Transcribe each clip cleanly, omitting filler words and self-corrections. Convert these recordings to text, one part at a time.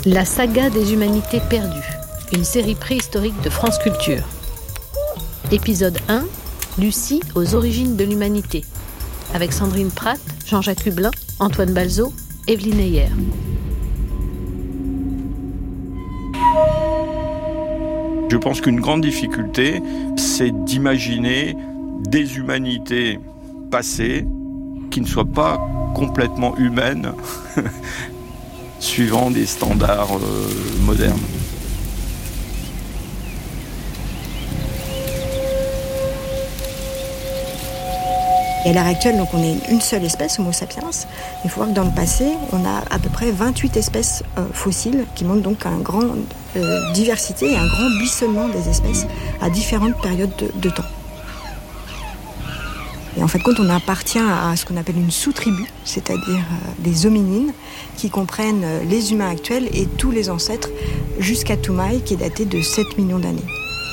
La saga des humanités perdues, une série préhistorique de France Culture. Épisode 1, Lucie aux origines de l'humanité, avec Sandrine Pratt, Jean-Jacques Hublin, Antoine Balzo, Evelyne Heyer. Je pense qu'une grande difficulté, c'est d'imaginer des humanités passées qui ne soient pas complètement humaines, suivant des standards modernes. Et à l'heure actuelle, donc, on est une seule espèce, Homo sapiens. Il faut voir que dans le passé, on a à peu près 28 espèces fossiles qui montrent donc une grande diversité et un grand buissonnement des espèces à différentes périodes de temps. Et en fait, quand on appartient à ce qu'on appelle une sous-tribu, c'est-à-dire des hominines, qui comprennent les humains actuels et tous les ancêtres jusqu'à Toumaï, qui est daté de 7 millions d'années.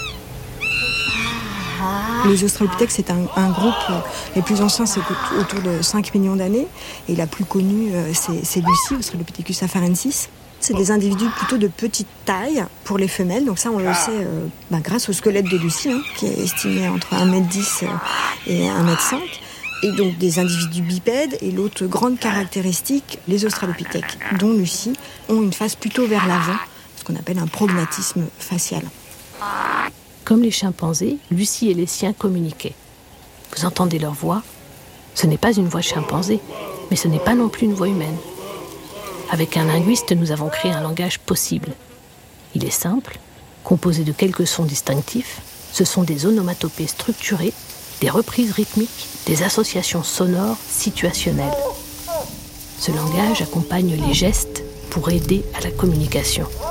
Les Australopithèques, c'est un groupe, les plus anciens, c'est autour de 5 millions d'années. Et la plus connue, c'est Lucie, Australopithecus afarensis. C'est des individus plutôt de petite taille pour les femelles. Donc ça, on le sait grâce au squelette de Lucie, qui est estimé entre 1m10 et 1m5. Et donc des individus bipèdes. Et l'autre grande caractéristique, les Australopithèques, dont Lucie, ont une face plutôt vers l'avant, ce qu'on appelle un prognatisme facial. Comme les chimpanzés, Lucie et les siens communiquaient. Vous entendez leur voix ? Ce n'est pas une voix chimpanzé, mais ce n'est pas non plus une voix humaine. Avec un linguiste, nous avons créé un langage possible. Il est simple, composé de quelques sons distinctifs. Ce sont des onomatopées structurées, des reprises rythmiques, des associations sonores situationnelles. Ce langage accompagne les gestes pour aider à la communication.